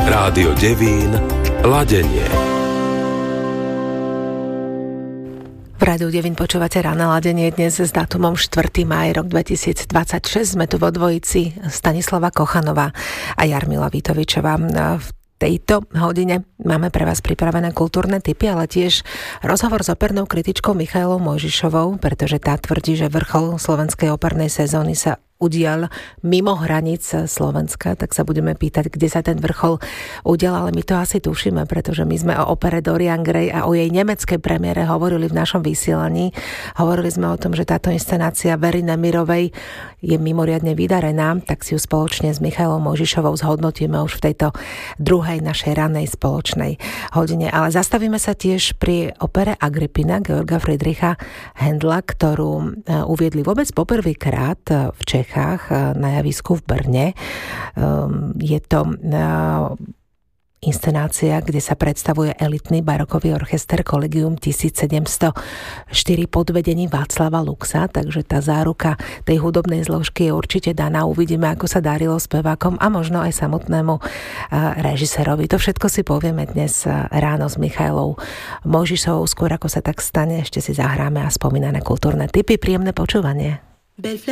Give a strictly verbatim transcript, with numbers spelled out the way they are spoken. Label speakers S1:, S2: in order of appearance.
S1: Rádio Devín, Ladenie.
S2: V Rádiu Devín počúvate Ranné ladenie dnes s dátumom štvrtého mája rok dvetisícdvadsaťšesť. Sme tu vo dvojici Stanislava Kochanová a Jarmila Vitovičová. V tejto hodine máme pre vás pripravené kultúrne tipy, ale tiež rozhovor s opernou kritičkou Michaelou Mojžišovou, pretože tá tvrdí, že vrchol slovenskej opernej sezóny sa udial mimo hraníc Slovenska, tak sa budeme pýtať, kde sa ten vrchol udial, ale my to asi tušíme, pretože my sme o opere Dorian Gray a o jej nemeckej premiére hovorili v našom vysielaní. Hovorili sme o tom, že táto inscenácia Very Nemirovej je mimoriadne vydarená, tak si ju spoločne s Michailou Mojžišovou zhodnotíme už v tejto druhej našej ranej spoločnej hodine. Ale zastavíme sa tiež pri opere Agrippina Georga Friedricha Händla, ktorú uviedli vôbec poprvýkrát v Čechách na javisku v Brne. Je to inscenácia, kde sa predstavuje elitný barokový orchester Collegium tisícsedemstoštyri pod vedením Václava Luxa, takže tá záruka tej hudobnej zložky je určite daná. Uvidíme, ako sa darilo spevákom a možno aj samotnému režisérovi. To všetko si povieme dnes ráno s Michailou Mojžišovou. Skôr ako sa tak stane, ešte si zahráme a spomínané kultúrne tipy. Príjemné počúvanie.